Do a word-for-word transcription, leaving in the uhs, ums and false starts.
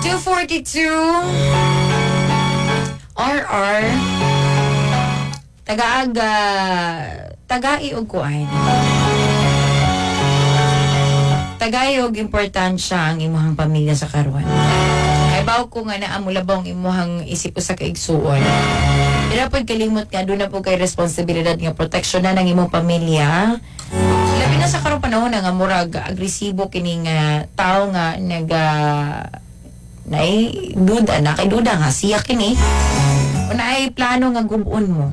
two forty-two. R R. Taga-aga. Taga-i og kuan. Taga-i og importansya ang imuhang pamilya sa karon. Ay baw ko nga naa mo labaw ang imuhang isip usa ka igsuon. Dira pud kalimot nga doon na po kay responsibilidad nga proteksyon na ng imong pamilya. Labi na sa karong panahon nga murag agresibo kini nga tao nga nag uh, nay duda na kay duda nga siya kini. O naay plano nga gubon mo.